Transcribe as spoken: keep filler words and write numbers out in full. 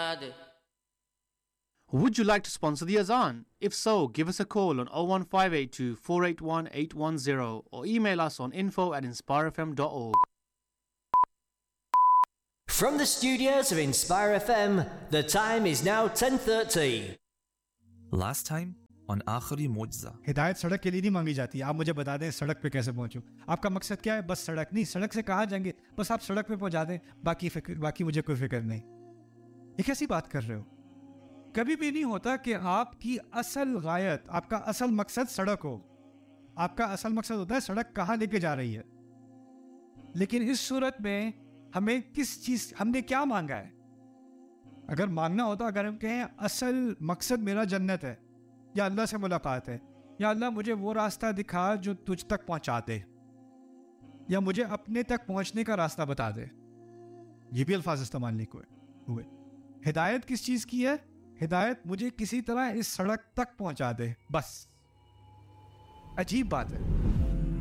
बाद। Would you like to sponsor the Azan? If so, give us a call on oh one five eight two, four eight one, eight one zero or email us on info at inspire f m dot org. From the studios of Inspire F M, the time is now ten thirty. Last time on आखिरी मुआज़ा। हिदायत सड़क के लिए नहीं मांगी जाती। आप मुझे बता दें सड़क पे कैसे पहुंचूं। आपका मकसद क्या है? बस सड़क नहीं, सड़क से कहाँ जाएंगे, बस आप सड़क पे पहुंचा दें, बाकी फिक्र, बाकी मुझे कोई फिक्र नहीं। ये कैसी बात कर रहे हो? कभी भी नहीं होता कि आपकी असल गायत, आपका असल मकसद सड़क हो। आपका असल मकसद होता है सड़क कहाँ लेके जा रही है। लेकिन इस सूरत में हमें किस चीज, हमने क्या मांगा है? अगर मांगना होता, अगर हम कहें असल मकसद मेरा जन्नत है या अल्लाह से मुलाकात है, या अल्लाह मुझे वो रास्ता दिखा जो तुझ तक पहुंचा दे, या मुझे अपने तक पहुंचने का रास्ता बता दे, ये भी अल्फाज इस्तेमाल नहीं हुए। हिदायत किस चीज की है? हिदायत मुझे किसी तरह इस सड़क तक पहुंचा दे, बस। अजीब बात है।